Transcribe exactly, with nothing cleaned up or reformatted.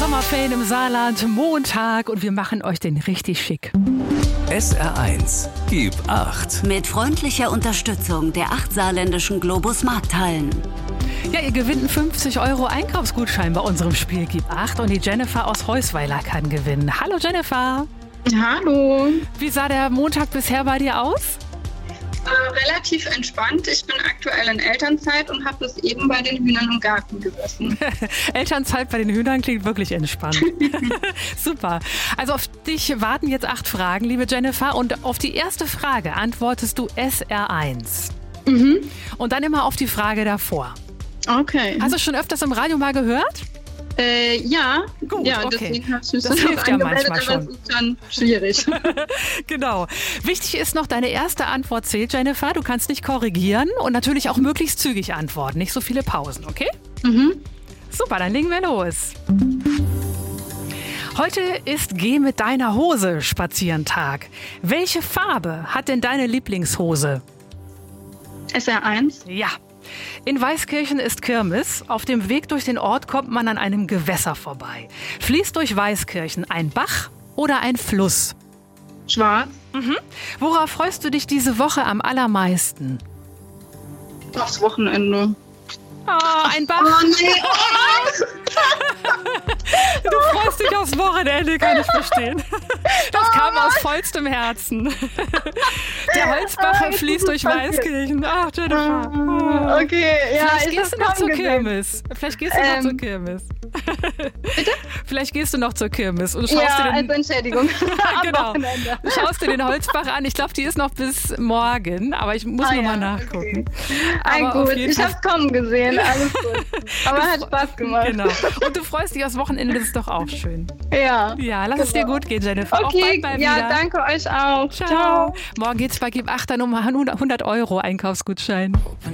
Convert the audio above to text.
Sommerferien im Saarland, Montag und wir machen euch den richtig schick. S R eins, gib acht. Mit freundlicher Unterstützung der acht saarländischen Globus Markthallen. Ja, ihr gewinnt einen fünfzig Euro Einkaufsgutschein bei unserem Spiel Gib acht und die Jennifer aus Heusweiler kann gewinnen. Hallo Jennifer. Hallo. Wie sah der Montag bisher bei dir aus? Äh, relativ entspannt. Ich bin aktuell in Elternzeit und habe bis eben bei den Hühnern im Garten gesessen. Elternzeit bei den Hühnern klingt wirklich entspannt. Super. Also auf dich warten jetzt acht Fragen, liebe Jennifer. Und auf die erste Frage antwortest du S R eins. Mhm. Und dann immer auf die Frage davor. Okay. Hast du schon öfters im Radio mal gehört? Äh, ja. Gut, ja, okay. Deswegen hast du es Das hilft ja manchmal aber schon. es ist dann schwierig. Genau. Wichtig ist noch, deine erste Antwort zählt, Jennifer. Du kannst nicht korrigieren und natürlich auch möglichst zügig antworten. Nicht so viele Pausen, okay? Mhm. Super, dann legen wir los. Heute ist Geh mit deiner Hose spazieren Tag. Welche Farbe hat denn deine Lieblingshose? S R eins. Ja. In Weißkirchen ist Kirmes. Auf dem Weg durch den Ort kommt man an einem Gewässer vorbei. Fließt durch Weißkirchen ein Bach oder ein Fluss? Schwarz. Mhm. Worauf freust du dich diese Woche am allermeisten? Aufs Wochenende. Oh, ein Bach. Oh nee. Du freust dich aufs Wochenende, kann ich verstehen. Das kam aus vollstem Herzen. Der Holzbach fließt durch Weißkirchen. Ach, Jennifer. Oh. Okay, ja. Vielleicht ich gehst du hab's noch zur gesehen. Kirmes. Vielleicht gehst du noch Ähm. zur Kirmes. Bitte? Vielleicht gehst du noch zur Kirmes und schaust Ja, dir den... als Entschädigung. Am Genau. Wochenende. Du schaust dir den Holzbach an. Ich glaube, die ist noch bis morgen, aber ich muss Ah, noch ja, mal nachgucken. Ein Aber auf gut, jeden ich Fall- hab's kommen gesehen, alles gut. Aber hat Spaß gemacht. Genau. Und du freust dich aufs Wochenende, das ist doch auch schön. Ja. Ja, lass es dir Genau. gut gehen, Jennifer. Auch Okay, bald mal ja, wieder. danke euch auch. Ciao. Ciao. Morgen geht's bei Gib acht dann um hundert Euro Einkaufsgutschein.